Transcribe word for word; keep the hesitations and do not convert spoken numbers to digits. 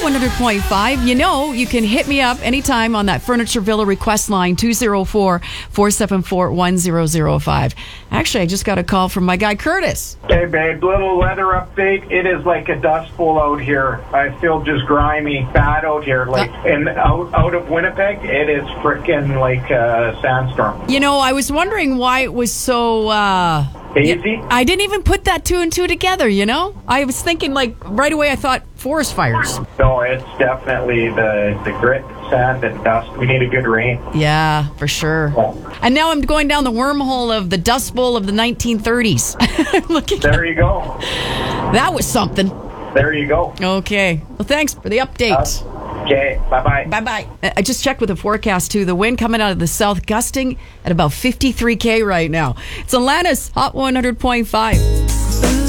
one hundred point five. You know, you can hit me up anytime on that Furniture Villa request line, two oh four, four seven four, one zero zero five. Actually, I just got a call from my guy, Curtis. Hey, babe, little weather update. It is like a dust bowl out here. I feel just grimy, bad out here. Like, uh, and out, out of Winnipeg, it is freaking like a sandstorm. You know, I was wondering why it was so... Uh, Hazy? I didn't even put that two and two together, you know? I was thinking, like, right away I thought forest fires. No, it's definitely the, the grit, sand, and dust. We need a good rain. Yeah, for sure. Yeah. And now I'm going down the wormhole of the Dust Bowl of the nineteen thirties. Looking there you go. That was something. There you go. Okay. Well, thanks for the update. Uh, Okay, bye-bye. Bye-bye. I just checked with the forecast, too. The wind coming out of the south gusting at about fifty-three K right now. It's Atlanta's Hot one hundred point five.